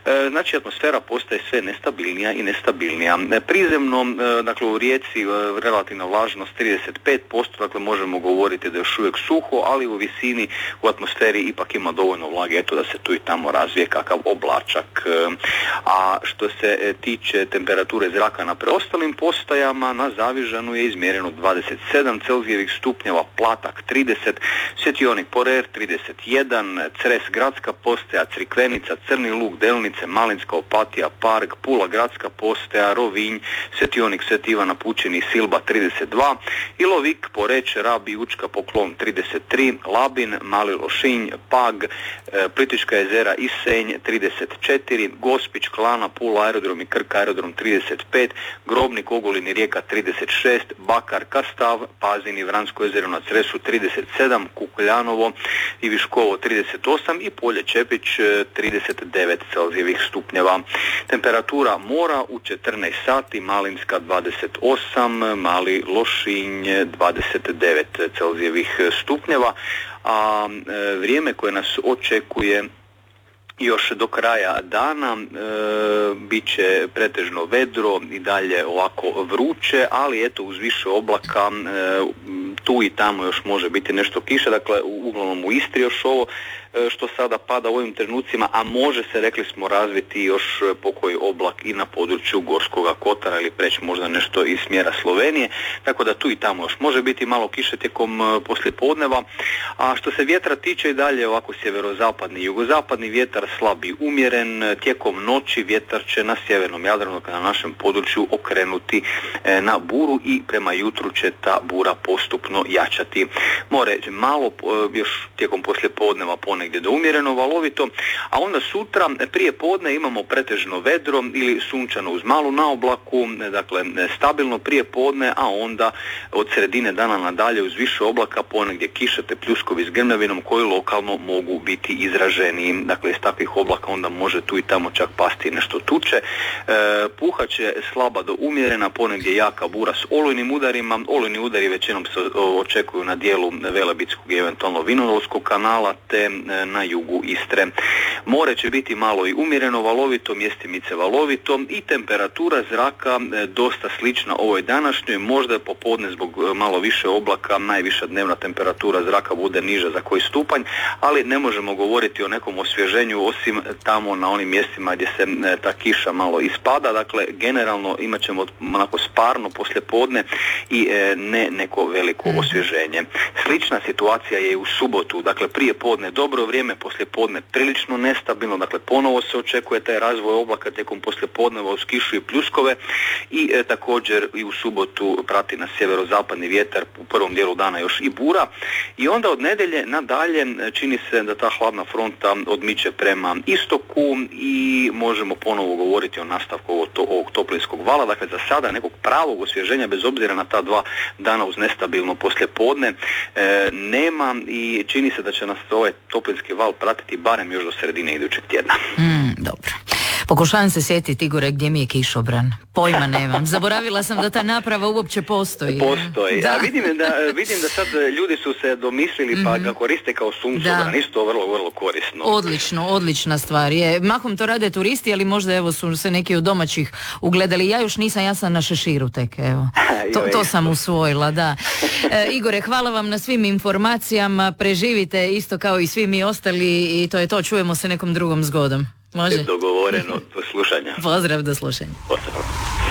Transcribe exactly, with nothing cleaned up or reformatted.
Znači atmosfera postaje sve nestabilnija i nestabilnija. Prizemno, dakle u Rijeci relativna vlažnost trideset pet posto, dakle možemo govoriti da je još uvijek suho, ali u visini u atmosferi ipak ima dovoljno vlage, eto da se tu i tamo razvije kakav oblačak. A što se tiče temperature zraka na preostalim postajama, na Zavižanu je izmjereno dvadeset sedam Celzijevih stupnjeva, Platak trideset, Svjetionik Porer trideset jedan, Cres gradska postaja, Crikvenica, Crni Lug, Delnice, Malinska, Opatija, Park, Pula gradska postaja, Rovinj, Svetionik Sveti Ivan Apučini, Silba trideset dva, Ilovik, Poreč, Rab i Učka, Poklon trideset tri, Labin, Mali Lošinj, Pag, Plitvička jezera i Senj trideset četiri, Gospić, Klana, Pula aerodrom i Krk aerodrom trideset pet, Grobnik, Ogulin i Rijeka trideset šest, Bakar, Kastav, Pazin i Vransko jezero na Cresu trideset sedam, Kukuljanovo i Viškovo trideset osam i Polje Čepić trideset devet Celzijevih stupnjeva. Temperatura mora u četrnaest sati, Malinska dvadeset osam, Mali Lošinj dvadeset devet Celzijevih stupnjeva, a vrijeme koje nas očekuje još do kraja dana e, bit će pretežno vedro i dalje ovako vruće, ali eto uz više oblaka e, tu i tamo još može biti nešto kiše, dakle uglavnom u Istri još ovo e, što sada pada u ovim trenucima, a može se, rekli smo, razviti još pokoji oblak i na području Gorskoga Kotara ili preći možda nešto iz smjera Slovenije, tako da tu i tamo još može biti malo kiše tijekom e, poslijepodneva. A što se vjetra tiče i dalje ovako sjeverozapadni i jugozapadni vjetar slabi umjeren, tijekom noći vjetar će na sjevernom Jadranu, na našem području, okrenuti e, na buru i prema jutru će ta bura postupno jačati. More malo e, još tijekom poslijepodneva ponegdje do umjereno valovito, a onda sutra prije podne imamo pretežno vedro ili sunčano uz malu naoblaku, dakle stabilno prije podne, a onda od sredine dana nadalje uz više oblaka ponegdje kiše te pljuskovi s grmljavinom koji lokalno mogu biti izraženiji. Dakle iz takvih oblaka onda može tu i tamo čak pasti nešto tuče. E, puhat će slaba do umjerena, ponegdje jaka bura s olujnim udarima. Olujni udari većinom se očekuju na dijelu Velebitskog i eventualno Vinodolskog kanala te na jugu Istre. More će biti malo i umjereno valovito, mjestimice valovito i temperatura zraka dosta slična ovoj današnjoj, možda je popodne zbog malo više oblaka najviša dnevna temperatura zraka bude niža za koji stupanj, ali ne možemo govoriti o nekom osvježenju osim tamo na onim mjestima gdje se ta kiša malo ispada, dakle generalno imat ćemo onako sparno poslijepodne i ne neko veliko osvježenje. Slična situacija je i u subotu, dakle prije podne dobro vrijeme, poslijepodne prilično nestabilno, dakle ponovo se očekuje taj razvoj oblaka tijekom poslijepodneva uz kišu i pljuskove i e, također i u subotu prati nas sjeverozapadni vjetar, u prvom dijelu dana još i bura i onda od nedjelje nadalje čini se da ta hladna fronta odmiče prema istoku i možemo ponovo govoriti o nastavku ovog, to, ovog toplinskog vala, dakle za sada nekog pravog osvježenja bez obzira na ta dva dana uz nestabilno poslijepodne e, nema i čini se da će nas ovaj toplinski val pratiti barem još do sredine idućeg tjedna. Mm, dobro. Pokušavam se sjetiti, Igore, gdje mi je kišobran. Pojma nemam. Zaboravila sam da ta naprava uopće postoji. Postoji. Da. A vidim da, vidim da sad ljudi su se domislili mm-hmm. pa ga koriste kao sunčobran. Isto vrlo, vrlo korisno. Odlično, odlična stvar je. Mahom to rade turisti, ali možda evo su se neki od domaćih ugledali. Ja još nisam, ja sam na šeširu tek, evo. To, to sam usvojila, da. E, Igore, hvala vam na svim informacijama. Preživite isto kao i svi mi ostali i to je to. Čujemo se nekom drugom zgodom. Može? Dogovoreno, do slušanja. Pozdrav, do slušanja. Pozdrav.